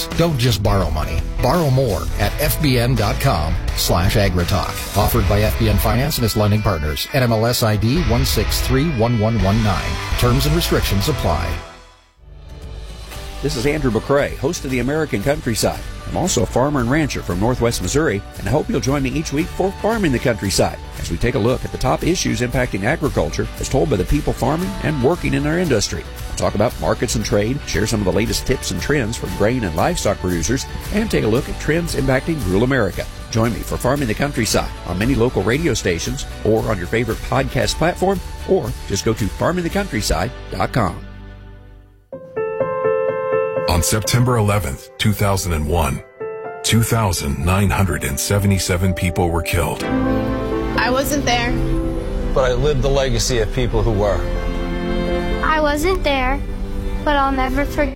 finance. Don't just borrow money. Borrow more at fbn.com/agritalk. Offered by FBN Finance and its lending partners. NMLS ID 1631119. Terms and restrictions apply. This is Andrew McCrae, host of the American Countryside. I'm also a farmer and rancher from Northwest Missouri, and I hope you'll join me each week for Farming the Countryside, as we take a look at the top issues impacting agriculture as told by the people farming and working in our industry. We'll talk about markets and trade, share some of the latest tips and trends from grain and livestock producers, and take a look at trends impacting rural America. Join me for Farming the Countryside on many local radio stations or on your favorite podcast platform, or just go to farmingthecountryside.com. On September 11th, 2001, 2,977 people were killed. I wasn't there. But I lived the legacy of people who were. I wasn't there, but I'll never forget.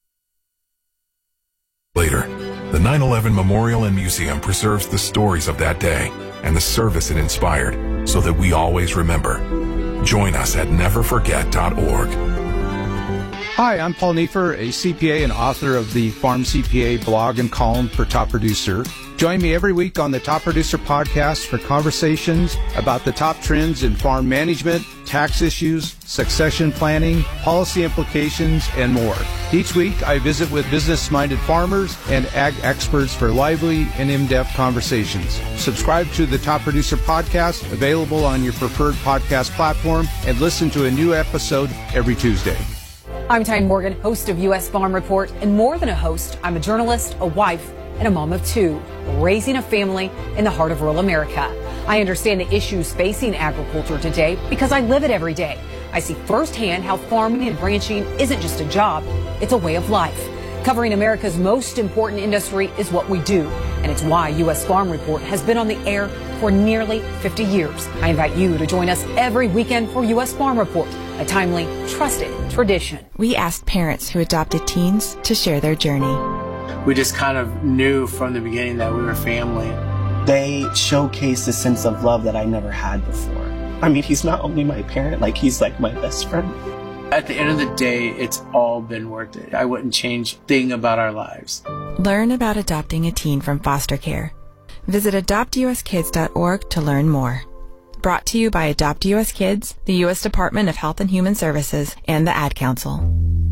Later, the 9/11 Memorial and Museum preserves the stories of that day and the service it inspired so that we always remember. Join us at neverforget.org. Hi, I'm Paul Neiffer, a CPA and author of the Farm CPA blog and column for Top Producer. Join me every week on the Top Producer podcast for conversations about the top trends in farm management, tax issues, succession planning, policy implications, and more. Each week, I visit with business-minded farmers and ag experts for lively and in-depth conversations. Subscribe to the Top Producer podcast, available on your preferred podcast platform, and listen to a new episode every Tuesday. I'm Tyne Morgan, host of U.S. Farm Report, and more than a host, I'm a journalist, a wife, and a mom of two, raising a family in the heart of rural America. I understand the issues facing agriculture today because I live it every day. I see firsthand how farming and ranching isn't just a job, it's a way of life. Covering America's most important industry is what we do, and it's why U.S. Farm Report has been on the air for nearly 50 years. I invite you to join us every weekend for U.S. Farm Report, a timely, trusted tradition. We asked parents who adopted teens to share their journey. We just kind of knew from the beginning that we were family. They showcase a sense of love that I never had before. I mean, he's not only my parent, he's like my best friend. At the end of the day, it's all been worth it. I wouldn't change a thing about our lives. Learn about adopting a teen from foster care. Visit adoptuskids.org to learn more. Brought to you by Adopt U.S. Kids, the U.S. Department of Health and Human Services, and the Ad Council.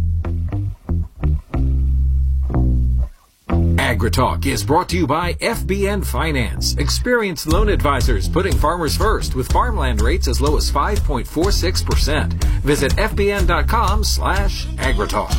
AgriTalk is brought to you by FBN Finance. Experienced loan advisors putting farmers first with farmland rates as low as 5.46%. Visit fbn.com/agritalk.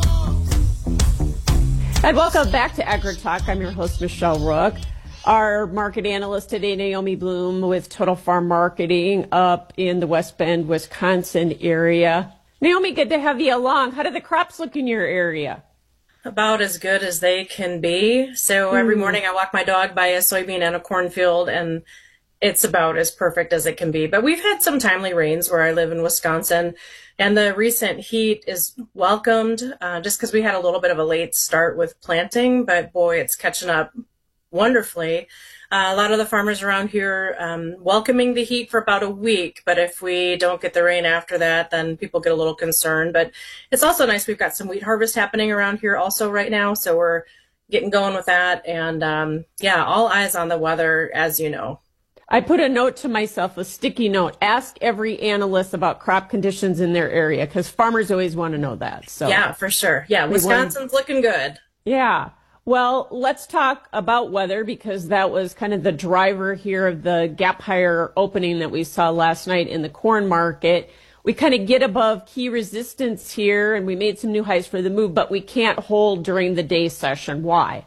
And welcome back to AgriTalk. I'm your host, Michelle Rook. Our market analyst today, Naomi Bloom with Total Farm Marketing up in the West Bend, Wisconsin area. Naomi, good to have you along. How do the crops look in your area? About as good as they can be. So every morning I walk my dog by a soybean and a cornfield, and it's about as perfect as it can be. But we've had some timely rains where I live in Wisconsin, and the recent heat is welcomed just because we had a little bit of a late start with planting, but boy, it's catching up wonderfully. A lot of the farmers around here welcoming the heat for about a week, but if we don't get the rain after that, then people get a little concerned. But it's also nice. We've got some wheat harvest happening around here also right now, so we're getting going with that. And yeah, all eyes on the weather, as you know. I put a note to myself, a sticky note. Ask every analyst about crop conditions in their area, because farmers always want to know that. So yeah, for sure. Yeah, Wisconsin's looking good. Yeah. Well, let's talk about weather, because that was kind of the driver here of the gap higher opening that we saw last night in the corn market. We kind of get above key resistance here, and we made some new highs for the move, but we can't hold during the day session. Why?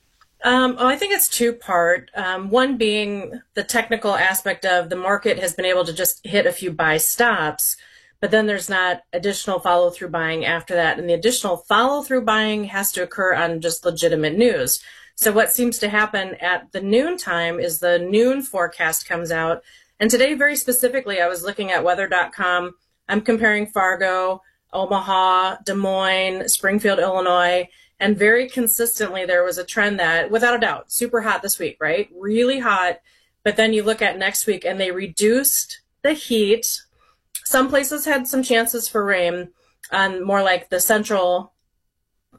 I think it's two-part. One being the technical aspect of the market has been able to just hit a few buy stops, but then there's not additional follow-through buying after that. And the additional follow-through buying has to occur on just legitimate news. So what seems to happen at the noon time is the noon forecast comes out. And today, very specifically, I was looking at weather.com. I'm comparing Fargo, Omaha, Des Moines, Springfield, Illinois, and very consistently there was a trend that, without a doubt, super hot this week, right? Really hot. But then you look at next week and they reduced the heat. Some places had some chances for rain on more like the central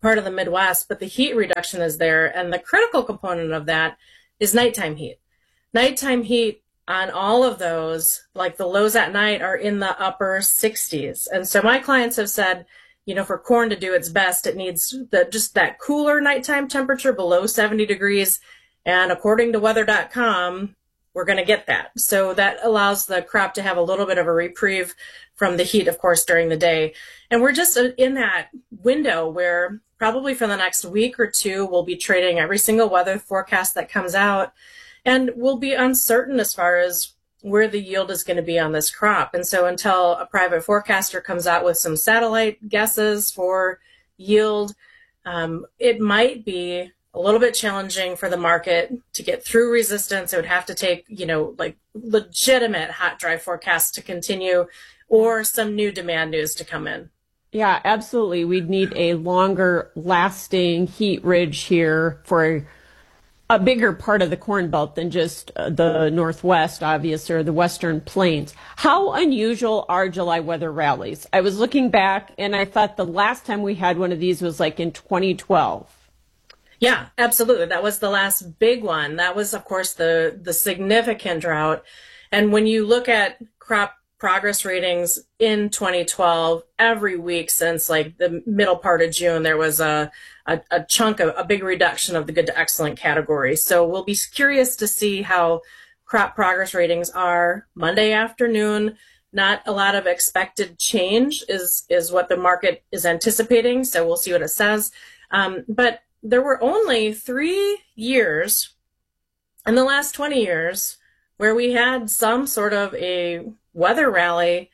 part of the Midwest, but the heat reduction is there. And the critical component of that is nighttime heat. Nighttime heat on all of those, like the lows at night, are in the upper 60s. And so my clients have said, for corn to do its best, it needs just that cooler nighttime temperature below 70 degrees. And according to weather.com, we're going to get that. So that allows the crop to have a little bit of a reprieve from the heat, of course, during the day. And we're just in that window where probably for the next week or two, we'll be trading every single weather forecast that comes out. And we'll be uncertain as far as where the yield is going to be on this crop. And so until a private forecaster comes out with some satellite guesses for yield, it might be a little bit challenging for the market to get through resistance. It would have to take, like legitimate hot, dry forecasts to continue or some new demand news to come in. Yeah, absolutely. We'd need a longer lasting heat ridge here for a bigger part of the Corn Belt than just the Northwest, obviously, or the Western Plains. How unusual are July weather rallies? I was looking back and I thought the last time we had one of these was like in 2012. Yeah, absolutely. That was the last big one. That was, of course, the significant drought. And when you look at crop progress ratings in 2012, every week since like the middle part of June, there was a chunk of a big reduction of the good to excellent category. So we'll be curious to see how crop progress ratings are Monday afternoon. Not a lot of expected change is what the market is anticipating. So we'll see what it says. But there were only 3 years in the last 20 years where we had some sort of a weather rally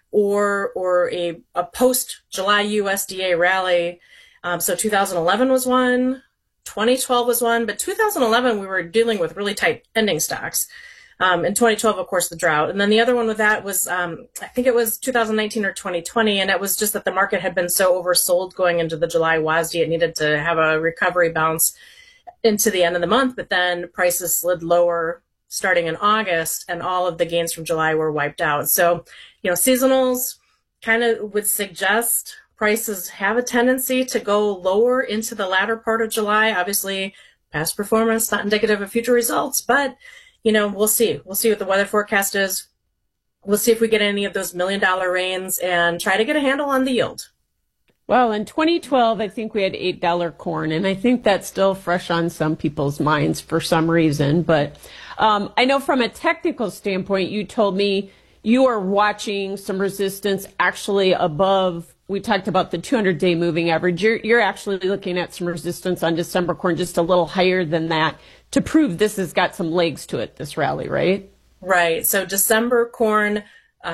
or a post-July USDA rally. So 2011 was one, 2012 was one, but 2011 we were dealing with really tight ending stocks. In 2012, of course, the drought. And then the other one with that was, I think it was 2019 or 2020, and it was just that the market had been so oversold going into the July WASDE, it needed to have a recovery bounce into the end of the month, but then prices slid lower starting in August, and all of the gains from July were wiped out. So, seasonals kind of would suggest prices have a tendency to go lower into the latter part of July. Obviously, past performance, not indicative of future results, but we'll see. We'll see what the weather forecast is. We'll see if we get any of those $1 million rains and try to get a handle on the yield. Well, in 2012, I think we had $8 corn, and I think that's still fresh on some people's minds for some reason. But I know from a technical standpoint, you told me you are watching some resistance actually above. We talked about the 200-day moving average. You're actually looking at some resistance on December corn just a little higher than that to prove this has got some legs to it, this rally, right? Right. So December corn,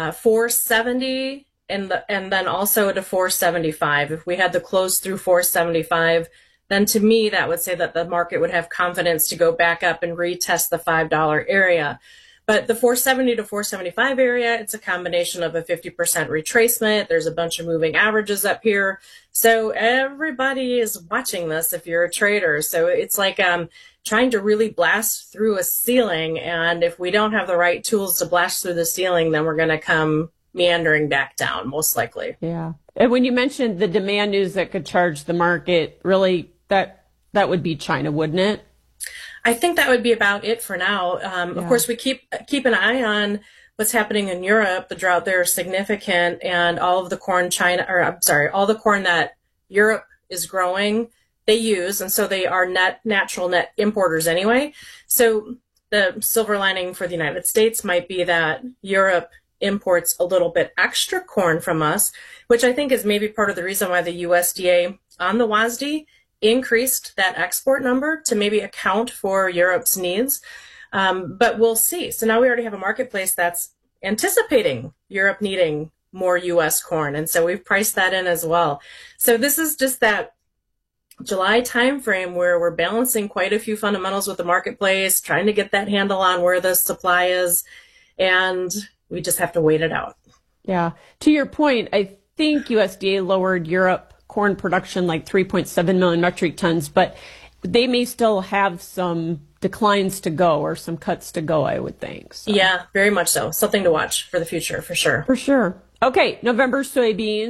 470, and then also to 475. If we had the close through 475, then to me that would say that the market would have confidence to go back up and retest the $5 area. But the 470 to 475 area, it's a combination of a 50% retracement. There's a bunch of moving averages up here. So everybody is watching this if you're a trader. So it's like trying to really blast through a ceiling. And if we don't have the right tools to blast through the ceiling, then we're going to come meandering back down, most likely. Yeah. And when you mentioned the demand news that could charge the market, really that would be China, wouldn't it? I think that would be about it for now. Of course, we keep an eye on what's happening in Europe. The drought there is significant, and all of the corn all the corn that Europe is growing, they use, and so they are natural net importers anyway. So the silver lining for the United States might be that Europe imports a little bit extra corn from us, which I think is maybe part of the reason why the USDA on the WASDE increased that export number to maybe account for Europe's needs. But we'll see. So now we already have a marketplace that's anticipating Europe needing more U.S. corn. And so we've priced that in as well. So this is just that July timeframe where we're balancing quite a few fundamentals with the marketplace, trying to get that handle on where the supply is. And we just have to wait it out. Yeah. To your point, I think USDA lowered Europe corn production like 3.7 million metric tons, but they may still have some declines to go or some cuts to go, I would think. So. Yeah, very much so. Something to watch for the future, for sure. For sure. Okay, November soybeans.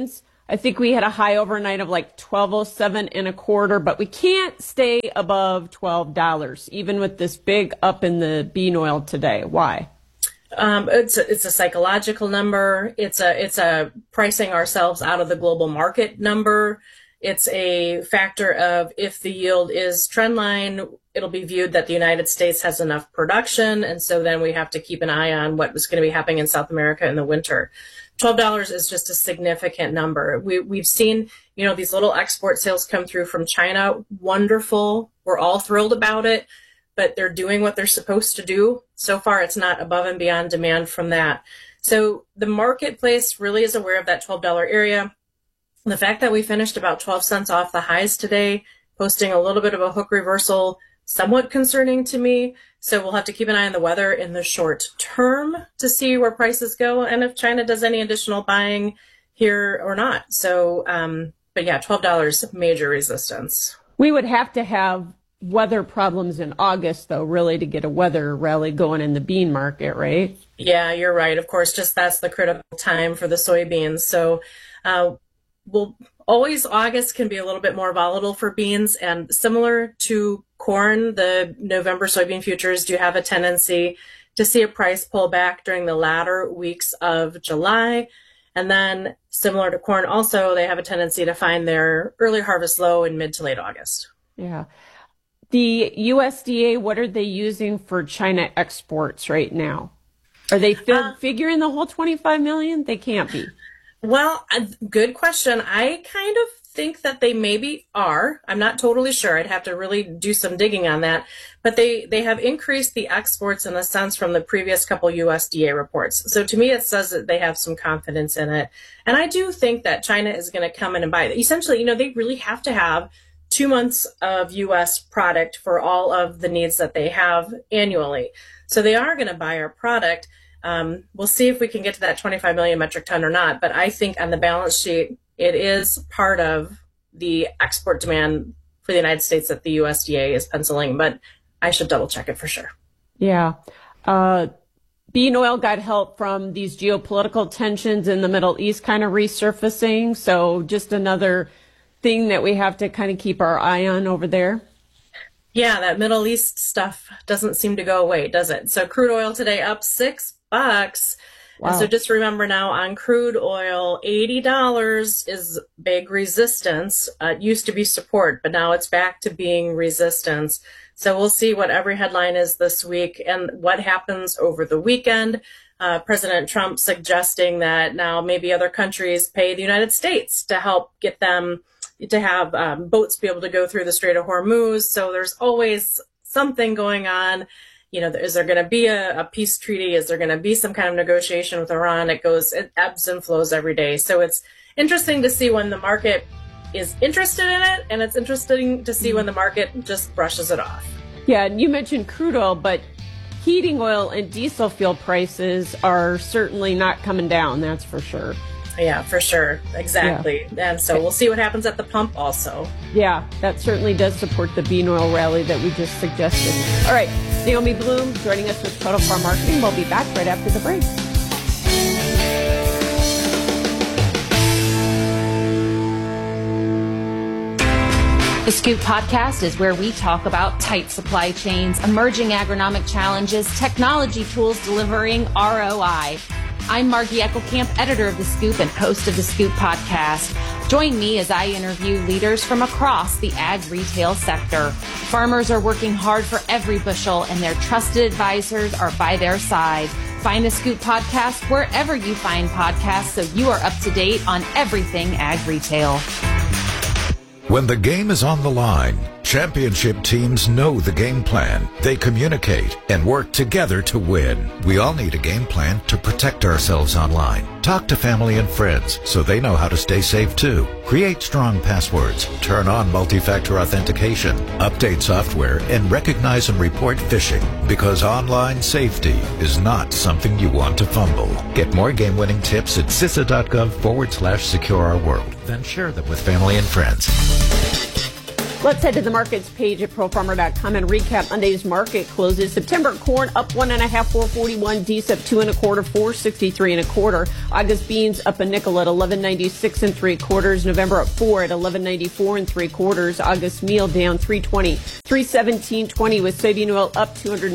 I think we had a high overnight of like 12.07 and a quarter, but we can't stay above $12, even with this big up in the bean oil today. Why? It's a psychological number. It's a pricing ourselves out of the global market number. It's a factor of if the yield is trendline, it'll be viewed that the United States has enough production. And so then we have to keep an eye on what was going to be happening in South America in the winter. $12 is just a significant number. We've seen, these little export sales come through from China. Wonderful. We're all thrilled about it, but they're doing what they're supposed to do. So far, it's not above and beyond demand from that. So the marketplace really is aware of that $12 area. The fact that we finished about 12 cents off the highs today, posting a little bit of a hook reversal, somewhat concerning to me. So we'll have to keep an eye on the weather in the short term to see where prices go and if China does any additional buying here or not. So, but yeah, $12, major resistance. We would have to have weather problems in August, though, really, to get a weather rally going in the bean market, right? Yeah, you're right. Of course, just that's the critical time for the soybeans. So, August can be a little bit more volatile for beans, and similar to corn, the November soybean futures do have a tendency to see a price pullback during the latter weeks of July. And then similar to corn also, they have a tendency to find their early harvest low in mid to late August. Yeah. The USDA, what are they using for China exports right now? Are they figuring the whole 25 million? They can't be. Well, good question. I kind of think that they maybe are. I'm not totally sure. I'd have to really do some digging on that. But they have increased the exports in a sense from the previous couple USDA reports. So to me, it says that they have some confidence in it. And I do think that China is going to come in and buy it. Essentially, they really have to have 2 months of U.S. product for all of the needs that they have annually. So they are going to buy our product. We'll see if we can get to that 25 million metric ton or not. But I think on the balance sheet, it is part of the export demand for the United States that the USDA is penciling. But I should double check it for sure. Yeah. Bean oil got help from these geopolitical tensions in the Middle East kind of resurfacing. So just another thing that we have to kind of keep our eye on over there. Yeah, that Middle East stuff doesn't seem to go away, does it? So crude oil today up $6. Wow. And so just remember now on crude oil, $80 is big resistance. It used to be support, but now it's back to being resistance. So we'll see what every headline is this week and what happens over the weekend. President Trump suggesting that now maybe other countries pay the United States to help get them to have boats be able to go through the Strait of Hormuz. So there's always something going on. Is there going to be a peace treaty? Is there going to be some kind of negotiation with Iran? It ebbs and flows every day. So it's interesting to see when the market is interested in it, and it's interesting to see when the market just brushes it off. Yeah, and you mentioned crude oil, but heating oil and diesel fuel prices are certainly not coming down, that's for sure. Yeah, for sure. Exactly. Yeah. And so we'll see what happens at the pump also. Yeah, that certainly does support the bean oil rally that we just suggested. All right, Naomi Blohm joining us with Total Farm Marketing. We'll be back right after the break. The Scoop Podcast is where we talk about tight supply chains, emerging agronomic challenges, technology tools delivering ROI. I'm Margie Eckelkamp, editor of The Scoop and host of The Scoop Podcast. Join me as I interview leaders from across the ag retail sector. Farmers are working hard for every bushel, and their trusted advisors are by their side. Find The Scoop Podcast wherever you find podcasts so you are up to date on everything ag retail. When the game is on the line, championship teams know the game plan. They communicate and work together to win. We all need a game plan to protect ourselves online. Talk to family and friends so they know how to stay safe too. Create strong passwords, turn on multi-factor authentication, update software, and recognize and report phishing. Because online safety is not something you want to fumble. Get more game-winning tips at CISA.gov/secure our world. Then share them with family and friends. Let's head to the markets page at profarmer.com and recap Monday's market closes. September corn up 1.5, 441. Dees up 2 1/4, 463 1/4. August beans up a nickel at 11.96 3/4. November up 4 at 11.94 3/4. August meal down 3.20, 317.20 with soybean oil up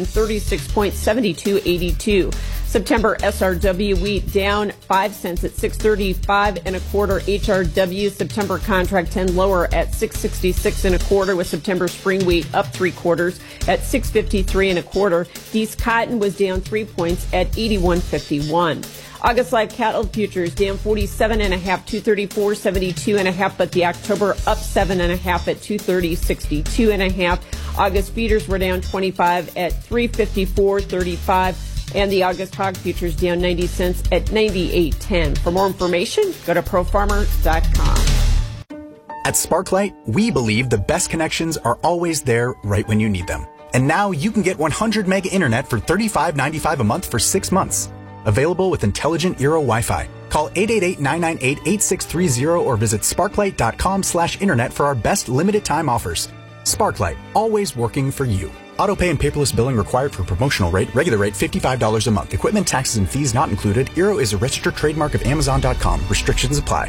236.72.82. September SRW wheat down 5 cents at 635 1/4. HRW September contract 10 lower at 666 1/4 with September spring wheat up 3/4 at 653 1/4. Dees cotton was down 3 points at 81.51. August live cattle futures down 47.5, 234.72.5, but the October up 7.5 at 230.62.5. August feeders were down 25 at 354.35. And the August hog futures down 90 cents at 98.10. For more information, go to profarmer.com. At Sparklight, we believe the best connections are always there right when you need them. And now you can get 100 meg internet for $35.95 a month for 6 months. Available with intelligent Eero Wi-Fi. Call 888-998-8630 or visit sparklight.com/internet for our best limited time offers. Sparklight, always working for you. Autopay and paperless billing required for promotional rate. Regular rate $55 a month. Equipment, taxes, and fees not included. Eero is a registered trademark of Amazon.com. Restrictions apply.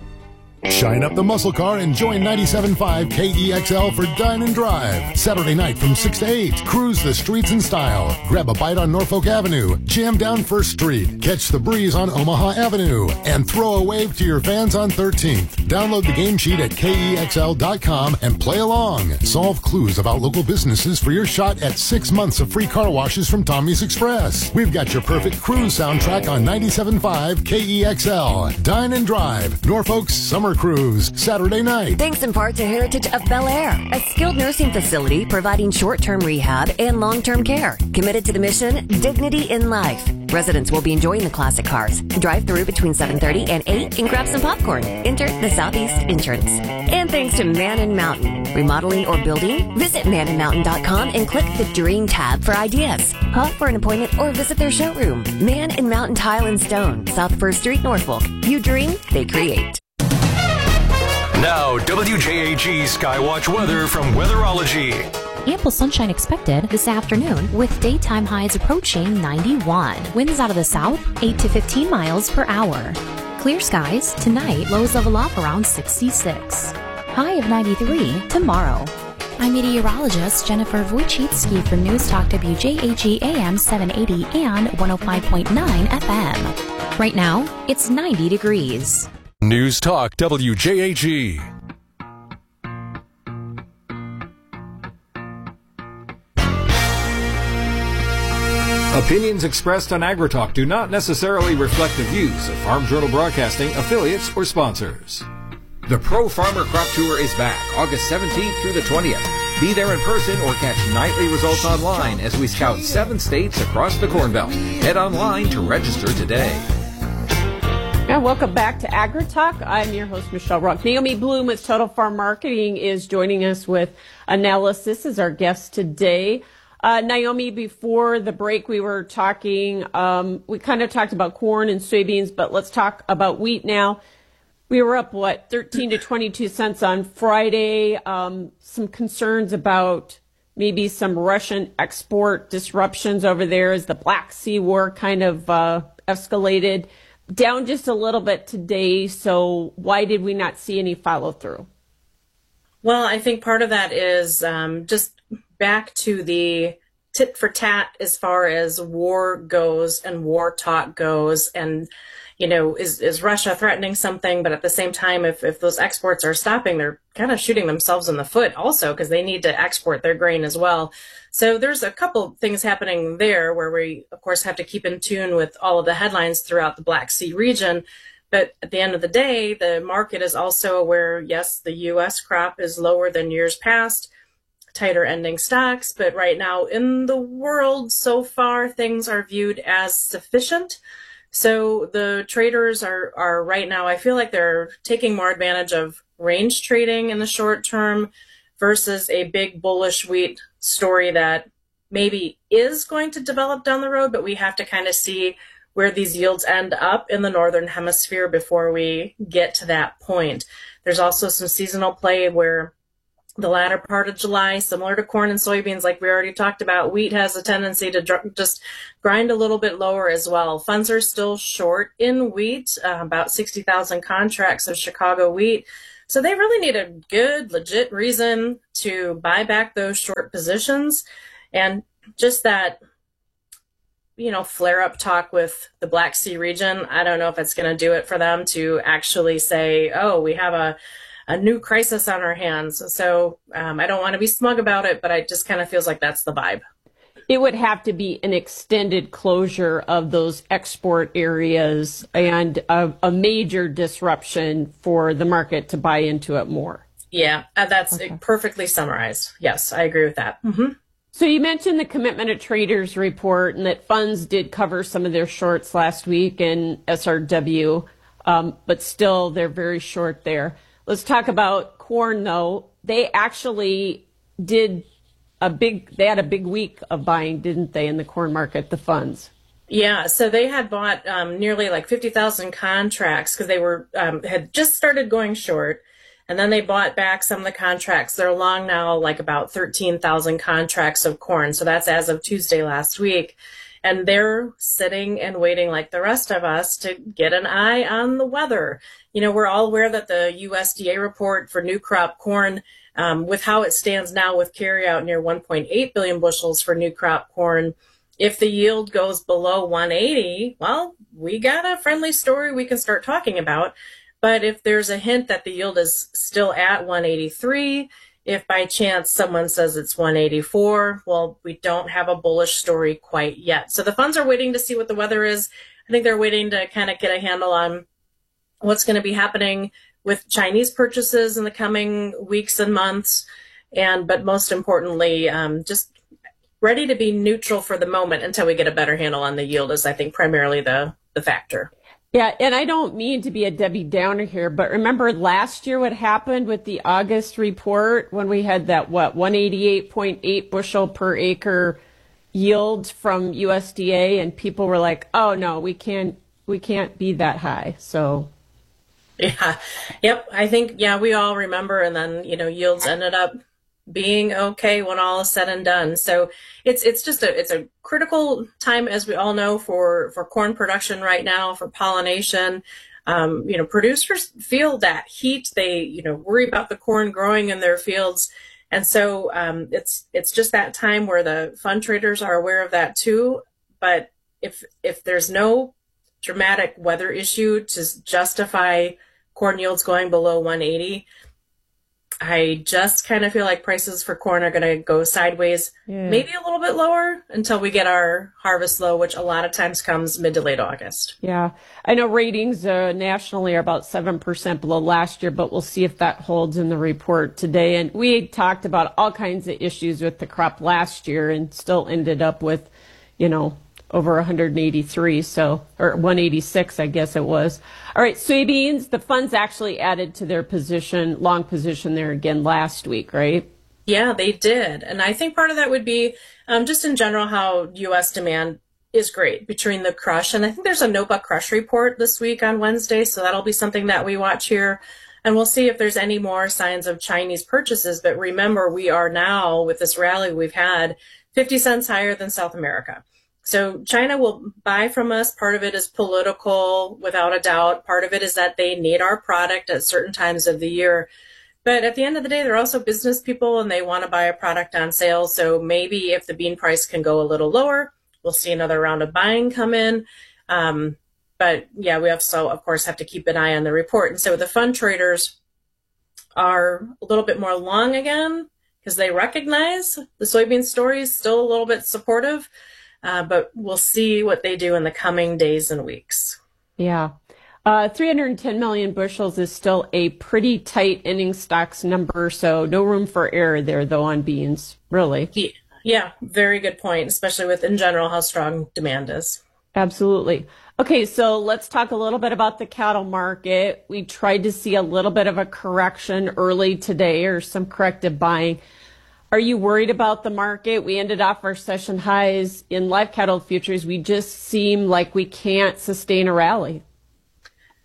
Shine up the muscle car and join 97.5 KEXL for Dine and Drive. Saturday night from 6 to 8. Cruise the streets in style. Grab a bite on Norfolk Avenue. Jam down First Street. Catch the breeze on Omaha Avenue. And throw a wave to your fans on 13th. Download the game sheet at KEXL.com and play along. Solve clues about local businesses for your shot at 6 months of free car washes from Tommy's Express. We've got your perfect cruise soundtrack on 97.5 KEXL. Dine and Drive. Norfolk's Summer Cruise, Saturday night. Thanks in part to Heritage of Bel Air, a skilled nursing facility providing short-term rehab and long-term care. Committed to the mission, dignity in life. Residents will be enjoying the classic cars. Drive through between 7:30 and 8 and grab some popcorn. Enter the Southeast entrance. And thanks to Man & Mountain. Remodeling or building? Visit manandmountain.com and click the Dream tab for ideas. Call for an appointment or visit their showroom. Man & Mountain Tile and Stone, South 1st Street, Norfolk. You dream, they create. Now, WJAG Skywatch weather from Weatherology. Ample sunshine expected this afternoon with daytime highs approaching 91. Winds out of the south, 8 to 15 miles per hour. Clear skies tonight, lows level off around 66. High of 93 tomorrow. I'm meteorologist Jennifer Wojcicki for News Talk WJAG AM 780 and 105.9 FM. Right now, it's 90 degrees. News Talk WJAG. Opinions expressed on AgriTalk do not necessarily reflect the views of Farm Journal Broadcasting, affiliates, or sponsors. The Pro Farmer Crop Tour is back August 17th through the 20th. Be there in person or catch nightly results online as we scout 7 states across the Corn Belt. Head online to register today. And welcome back to AgriTalk. I'm your host, Michelle Rock. Naomi Bloom with Total Farm Marketing is joining us with analysis as our guest today. Naomi, before the break, we were talking, we kind of talked about corn and soybeans, but let's talk about wheat now. We were up, 13 to 22 cents on Friday. Some concerns about maybe some Russian export disruptions over there as the Black Sea war kind of escalated. Down just a little bit today, so why did we not see any follow-through? Well, I think part of that is just back to the tit for tat as far as war goes and war talk goes. And, you know, is Russia threatening something? But at the same time, if those exports are stopping, they're kind of shooting themselves in the foot also because they need to export their grain as well. So there's a couple things happening there where we, of course, have to keep in tune with all of the headlines throughout the Black Sea region. But at the end of the day, the market is also aware, yes, the U.S. crop is lower than years past, tighter ending stocks. But right now in the world, so far, things are viewed as sufficient. So the traders are right now, I feel like they're taking more advantage of range trading in the short term versus a big bullish wheat story that maybe is going to develop down the road, but we have to kind of see where these yields end up in the Northern Hemisphere before we get to that point. There's also some seasonal play where the latter part of July, similar to corn and soybeans, like we already talked about. Wheat has a tendency to just grind a little bit lower as well. Funds are still short in wheat, about 60,000 contracts of Chicago wheat. So they really need a good, legit reason to buy back those short positions. And just that, flare-up talk with the Black Sea region, I don't know if it's going to do it for them to actually say, oh, we have a new crisis on our hands. So I don't want to be smug about it, but it just kind of feels like that's the vibe. It would have to be an extended closure of those export areas and a major disruption for the market to buy into it more. Yeah, that's perfectly summarized. Yes, I agree with that. Mm-hmm. So you mentioned the Commitment of Traders report and that funds did cover some of their shorts last week in SRW, but still they're very short there. Let's talk about corn, though. They actually they had a big week of buying, didn't they, in the corn market, the funds? Yeah, so they had bought nearly like 50,000 contracts because they had just started going short. And then they bought back some of the contracts. They're long now, like about 13,000 contracts of corn. So that's as of Tuesday last week. And they're sitting and waiting like the rest of us to get an eye on the weather. We're all aware that the USDA report for new crop corn, with how it stands now with carryout near 1.8 billion bushels for new crop corn, if the yield goes below 180, well, we got a friendly story we can start talking about. But if there's a hint that the yield is still at 183, if by chance someone says it's 184, well, we don't have a bullish story quite yet. So the funds are waiting to see what the weather is. I think they're waiting to kind of get a handle on what's going to be happening with Chinese purchases in the coming weeks and months. But most importantly, just ready to be neutral for the moment until we get a better handle on the yield is, I think, primarily the factor. Yeah, and I don't mean to be a Debbie Downer here, but remember last year what happened with the August report when we had that, 188.8 bushel per acre yield from USDA, and people were like, oh, no, we can't be that high. So. Yeah, yep, I think, we all remember, and then, yields ended up being okay when all is said and done. So it's just a critical time, as we all know, for corn production right now, for pollination. Producers feel that heat. They, worry about the corn growing in their fields. And so it's just that time where the fund traders are aware of that too. But if there's no dramatic weather issue to justify corn yields going below 180, I just kind of feel like prices for corn are going to go sideways, maybe a little bit lower until we get our harvest low, which a lot of times comes mid to late August. Yeah, I know ratings nationally are about 7% below last year, but we'll see if that holds in the report today. And we talked about all kinds of issues with the crop last year and still ended up with, over 183, or 186, I guess it was. All right, soybeans, the funds actually added to their long position there again last week, right? Yeah, they did. And I think part of that would be just in general how U.S. demand is great between the crush. And I think there's a NOPA crush report this week on Wednesday, so that'll be something that we watch here. And we'll see if there's any more signs of Chinese purchases. But remember, we are now, with this rally we've had, 50 cents higher than South America. So China will buy from us. Part of it is political, without a doubt. Part of it is that they need our product at certain times of the year. But at the end of the day, they're also business people and they want to buy a product on sale. So maybe if the bean price can go a little lower, we'll see another round of buying come in. But yeah, we also, of course, have to keep an eye on the report. And so the fund traders are a little bit more long again because they recognize the soybean story is still a little bit supportive. But we'll see what they do in the coming days and weeks. Yeah. 310 million bushels is still a pretty tight ending stocks number, so no room for error there, though, on beans, really. Yeah, very good point, especially with, in general, how strong demand is. Absolutely. Okay, so let's talk a little bit about the cattle market. We tried to see a little bit of a correction early today, or some corrective buying. Are you worried about the market? We ended off our session highs in live cattle futures. We just seem like we can't sustain a rally.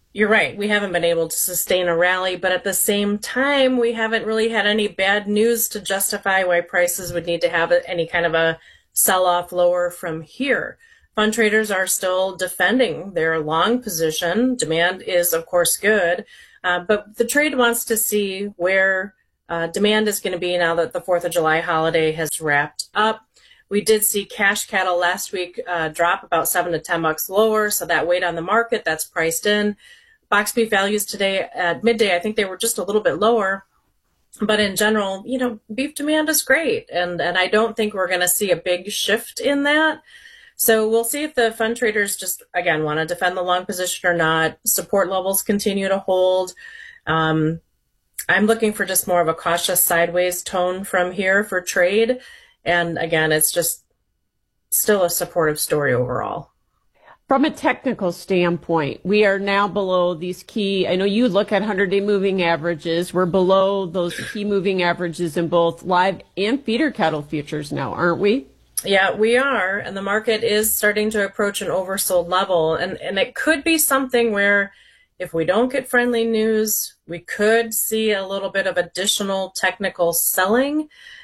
You're right. We haven't been able to sustain a rally, but at the same time, we haven't really had any bad news to justify why prices would need to have any kind of a sell-off lower from here. Fund traders are still defending their long position. Demand is, of course, good, but the trade wants to see where demand is going to be now that the 4th of July holiday has wrapped up. We did see cash cattle last week drop about $7 to $10 lower, so that weight on the market, that's priced in. Box beef values today at midday, I think they were just a little bit lower. But in general, beef demand is great, and I don't think we're going to see a big shift in that. So we'll see if the fund traders just, again, want to defend the long position or not. Support levels continue to hold. I'm looking for just more of a cautious sideways tone from here for trade. And again, it's just still a supportive story overall. From a technical standpoint, we are now below these key, I know you look at 100-day moving averages. We're below those key moving averages in both live and feeder cattle futures now, aren't we? Yeah, we are. And the market is starting to approach an oversold level. And it could be something where if we don't get friendly news, we could see a little bit of additional technical selling.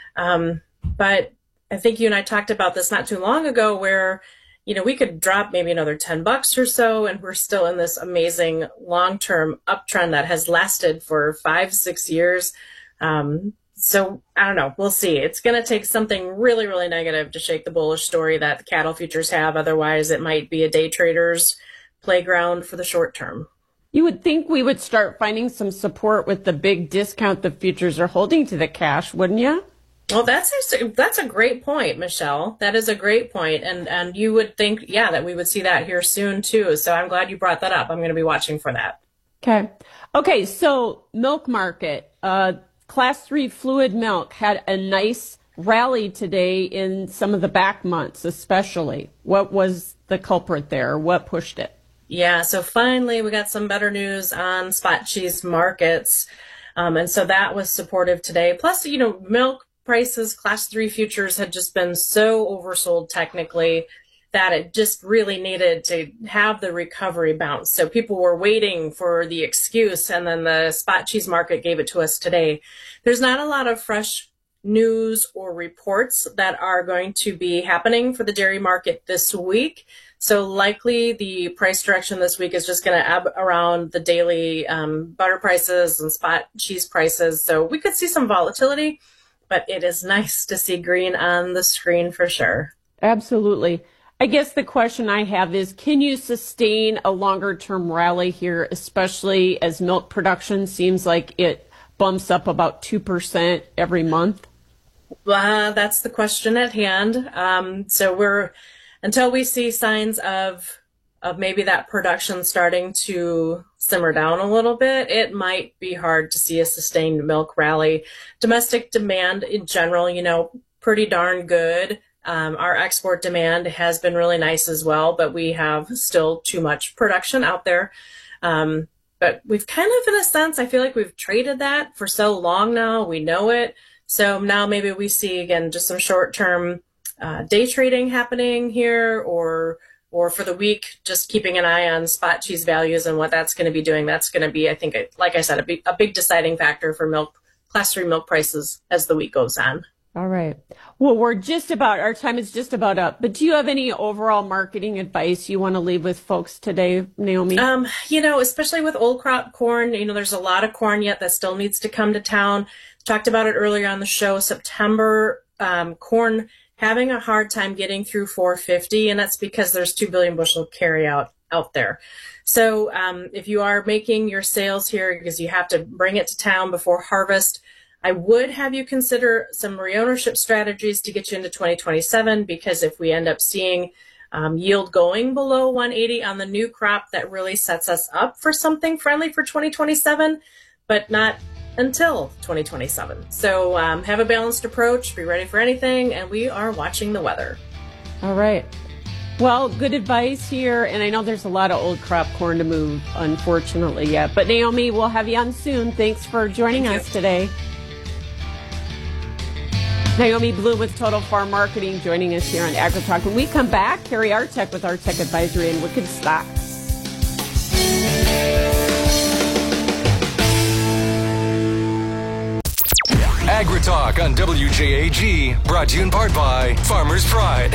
But I think you and I talked about this not too long ago where we could drop maybe another $10 or so, and we're still in this amazing long-term uptrend that has lasted for 5-6 years. So I don't know. We'll see. It's going to take something really, really negative to shake the bullish story that the cattle futures have. Otherwise, it might be a day trader's playground for the short term. You would think we would start finding some support with the big discount the futures are holding to the cash, wouldn't you? Well, that's a great point, Michelle. That is a great point. And you would think, that we would see that here soon, too. So I'm glad you brought that up. I'm going to be watching for that. Okay. So milk market, class 3 fluid milk had a nice rally today in some of the back months, especially. What was the culprit there? What pushed it? Yeah. So finally, we got some better news on spot cheese markets. And so that was supportive today. Plus, milk prices, class 3 futures had just been so oversold technically that it just really needed to have the recovery bounce. So people were waiting for the excuse, and then the spot cheese market gave it to us today. There's not a lot of fresh news or reports that are going to be happening for the dairy market this week. So likely the price direction this week is just going to ebb around the daily butter prices and spot cheese prices. So we could see some volatility, but it is nice to see green on the screen for sure. Absolutely. I guess the question I have is, can you sustain a longer term rally here, especially as milk production seems like it bumps up about 2% every month? That's the question at hand. So until we see signs of maybe that production starting to simmer down a little bit, it might be hard to see a sustained milk rally. Domestic demand in general, pretty darn good. Our export demand has been really nice as well, but we have still too much production out there. But we've kind of, in a sense, I feel like we've traded that for so long now. We know it. So now maybe we see, again, just some short-term day trading happening here, or for the week, just keeping an eye on spot cheese values and what that's going to be doing. That's going to be, I think, like I said, a big deciding factor for class 3 milk prices as the week goes on. All right. Well, our time is just about up, but do you have any overall marketing advice you want to leave with folks today, Naomi? Especially with old crop corn, there's a lot of corn yet that still needs to come to town. Talked about it earlier on the show. September, corn having a hard time getting through 450, and that's because there's 2 billion bushel carry out there. So if you are making your sales here, because you have to bring it to town before harvest, I would have you consider some reownership strategies to get you into 2027, because if we end up seeing yield going below 180 on the new crop, that really sets us up for something friendly for 2027, but not until 2027. So have a balanced approach, be ready for anything, and we are watching the weather. All right. Well, good advice here, and I know there's a lot of old crop corn to move, unfortunately, yet. But Naomi, we'll have you on soon. Thanks for joining us today. Naomi Bloom with Total Farm Marketing joining us here on AgriTalk. When we come back, Carrie Artek with Artek Advisory and Wicked Stocks. AgriTalk on WJAG, brought to you in part by Farmers Pride.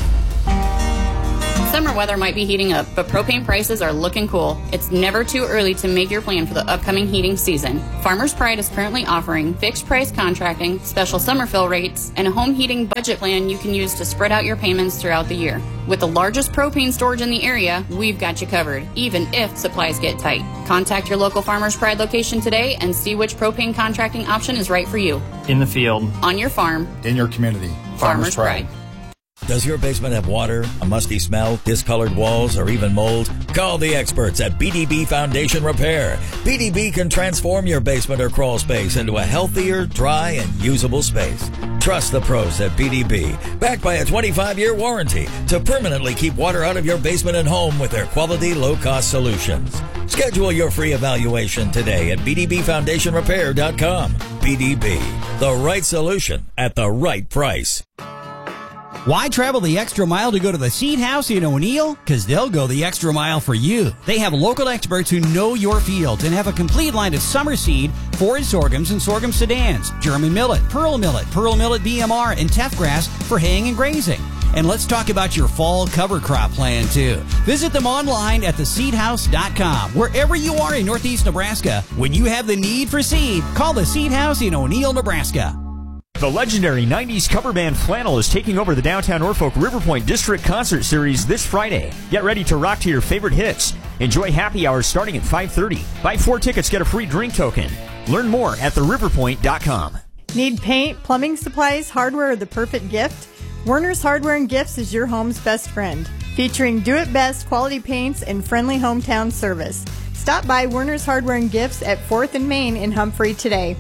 Summer weather might be heating up, but propane prices are looking cool. It's never too early to make your plan for the upcoming heating season. Farmers Pride is currently offering fixed price contracting, special summer fill rates, and a home heating budget plan you can use to spread out your payments throughout the year. With the largest propane storage in the area, we've got you covered, even if supplies get tight. Contact your local Farmers Pride location today and see which propane contracting option is right for you. In the field. On your farm. In your community. Farmers Pride. Does your basement have water, a musty smell, discolored walls, or even mold? Call the experts at BDB Foundation Repair. BDB can transform your basement or crawl space into a healthier, dry, and usable space. Trust the pros at BDB, backed by a 25-year warranty to permanently keep water out of your basement and home with their quality, low-cost solutions. Schedule your free evaluation today at bdbfoundationrepair.com. BDB, the right solution at the right price. Why travel the extra mile to go to the Seed House in O'Neill? Because they'll go the extra mile for you. They have local experts who know your fields and have a complete line of summer seed, forage sorghums, and sorghum sedans, German millet, Pearl millet BMR, and teff grass for haying and grazing. And let's talk about your fall cover crop plan, too. Visit them online at theseedhouse.com. Wherever you are in Northeast Nebraska, when you have the need for seed, call the Seed House in O'Neill, Nebraska. The legendary 90s cover band Flannel is taking over the downtown Norfolk River Point District Concert Series this Friday. Get ready to rock to your favorite hits. Enjoy happy hours starting at 5:30. Buy 4 tickets, get a free drink token. Learn more at theriverpoint.com. Need paint, plumbing supplies, hardware, or the perfect gift? Werner's Hardware and Gifts is your home's best friend, featuring do-it-best quality paints and friendly hometown service. Stop by Werner's Hardware and Gifts at 4th and Main in Humphrey today.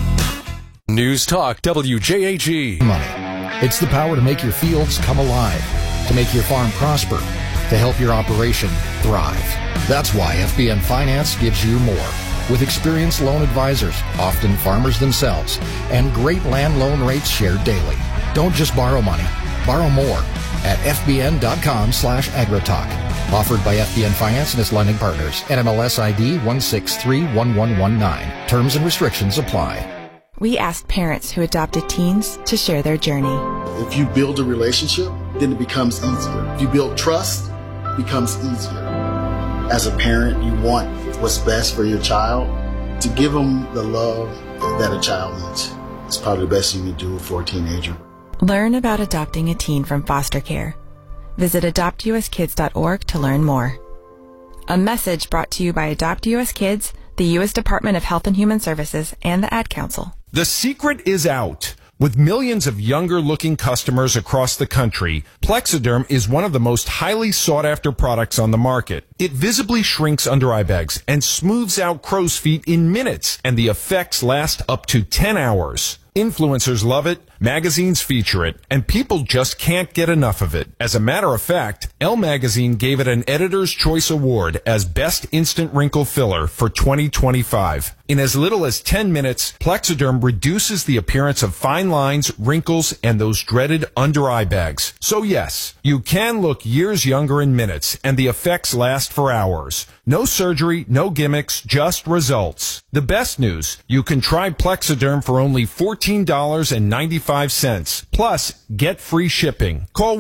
News Talk WJAG. Money. It's the power to make your fields come alive, to make your farm prosper, to help your operation thrive. That's why FBN Finance gives you more. With experienced loan advisors, often farmers themselves, and great land loan rates shared daily. Don't just borrow money, borrow more at fbn.com/agritalk. Offered by FBN Finance and its lending partners. NMLS ID 1631119. Terms and restrictions apply. We asked parents who adopted teens to share their journey. If you build a relationship, then it becomes easier. If you build trust, it becomes easier. As a parent, you want what's best for your child. To give them the love that a child needs. It's probably the best you can do for a teenager. Learn about adopting a teen from foster care. Visit adoptuskids.org to learn more. A message brought to you by Adopt US Kids, the U.S. Department of Health and Human Services, and the Ad Council. The secret is out. With millions of younger-looking customers across the country, Plexiderm is one of the most highly sought-after products on the market. It visibly shrinks under-eye bags and smooths out crow's feet in minutes, and the effects last up to 10 hours. Influencers love it, magazines feature it, and people just can't get enough of it. As a matter of fact, Elle Magazine gave it an Editor's Choice Award as Best Instant Wrinkle Filler for 2025. In as little as 10 minutes, Plexiderm reduces the appearance of fine lines, wrinkles, and those dreaded under-eye bags. So yes, you can look years younger in minutes, and the effects last for hours. No surgery, no gimmicks, just results. The best news, you can try Plexiderm for only $14.95. Plus, get free shipping. Call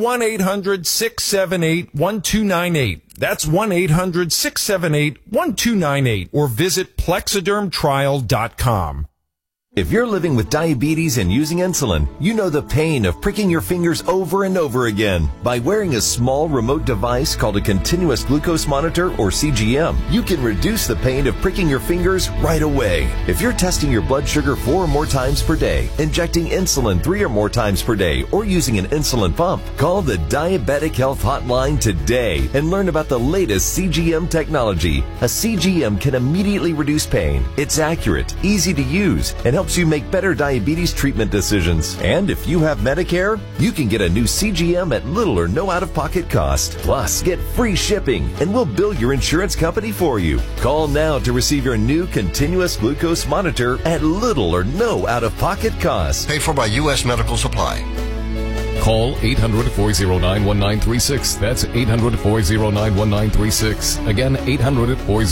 1-800-678-1298. That's 1-800-678-1298. Or visit plexidermtrial.com. If you're living with diabetes and using insulin, you know the pain of pricking your fingers over and over again. By wearing a small remote device called a continuous glucose monitor, or CGM, you can reduce the pain of pricking your fingers right away. If you're testing your blood sugar 4 or more times per day, injecting insulin 3 or more times per day, or using an insulin pump, call the Diabetic Health Hotline today and learn about the latest CGM technology. A CGM can immediately reduce pain. It's accurate, easy to use, and helps you make better diabetes treatment decisions. And if you have Medicare, you can get a new CGM at little or no out-of-pocket cost. Plus, get free shipping, and we'll bill your insurance company for you. Call now to receive your new continuous glucose monitor at little or no out-of-pocket cost. Paid for by U.S. Medical Supply. Call 800-409-1936. That's 800-409-1936. Again,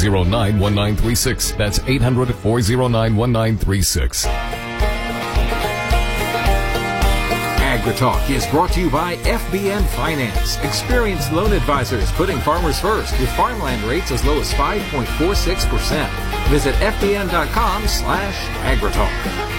800-409-1936. That's 800-409-1936. AgriTalk is brought to you by FBN Finance. Experienced loan advisors putting farmers first with farmland rates as low as 5.46%. Visit FBN.com/AgriTalk.